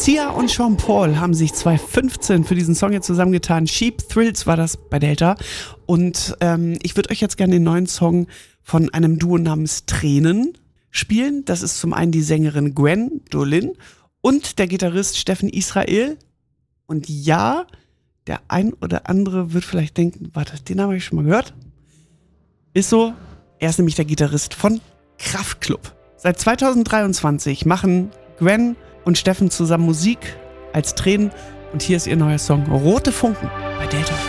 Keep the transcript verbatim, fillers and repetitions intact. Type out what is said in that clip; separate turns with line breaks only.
Sia und Sean Paul haben sich zwanzig fünfzehn für diesen Song jetzt zusammengetan. Cheap Thrills war das bei Delta. Und ähm, ich würde euch jetzt gerne den neuen Song von einem Duo namens Tränen spielen. Das ist zum einen die Sängerin Gwen Dolin und der Gitarrist Steffen Israel. Und ja, der ein oder andere wird vielleicht denken, warte, den habe ich schon mal gehört. Ist so, er ist nämlich der Gitarrist von Kraftklub. Seit zweitausenddreiundzwanzig machen Gwen und Steffen zusammen Musik als Tränen und hier ist ihr neuer Song Rote Funken bei Delta.